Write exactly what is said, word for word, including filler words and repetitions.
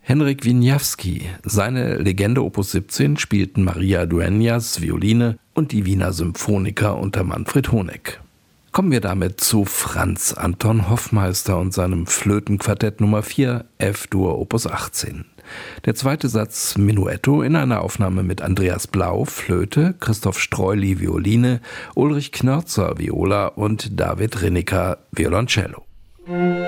Henryk Wieniawski. Seine Legende Opus siebzehn spielten Maria Dueñas Violine und die Wiener Symphoniker unter Manfred Honeck. Kommen wir damit zu Franz Anton Hoffmeister und seinem Flötenquartett Nummer vier, F-Dur Opus achtzehn. Der zweite Satz Menuetto in einer Aufnahme mit Andreas Blau, Flöte, Christoph Streuli, Violine, Ulrich Knörzer, Viola und David Rinnecker, Violoncello.